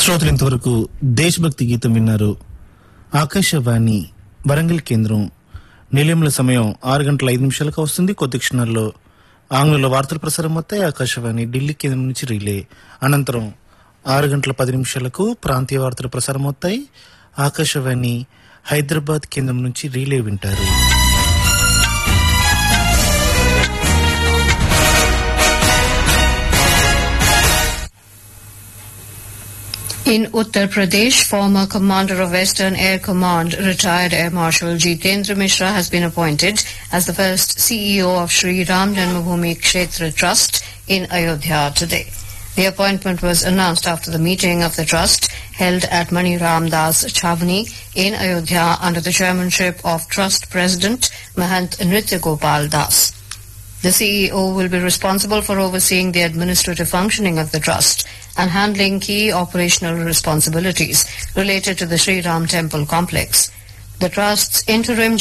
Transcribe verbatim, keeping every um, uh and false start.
శ్రోతలు ఇంతవరకు దేశభక్తి గీతం విన్నారు. ఆకాశవాణి వరంగల్ కేంద్రం. నిలయంలో సమయం ఆరు గంటల ఐదు నిమిషాలకు వస్తుంది. కొద్ది క్షణాల్లో ఆంగ్లంలో వార్తలు ప్రసారం అవుతాయి. ఆకాశవాణి ఢిల్లీ కేంద్రం నుంచి రిలే. అనంతరం ఆరు గంటల పది నిమిషాలకు ప్రాంతీయ వార్తలు ప్రసారం అవుతాయి. ఆకాశవాణి హైదరాబాద్ కేంద్రం నుంచి రిలే వింటారు. In Uttar Pradesh, former commander of Western Air Command, retired Air Marshal Jitendra Mishra has been appointed as the first C E O of Sri Ram Janmabhoomi Kshetra Trust in Ayodhya today. The appointment was announced after the meeting of the trust held at Mani Ram Das Chavani in Ayodhya under the chairmanship of Trust President Mahant Nritya Gopal Das. The C E O will be responsible for overseeing the administrative functioning of the trust and handling key operational responsibilities related to the Sri Ram Temple complex. The trust's interim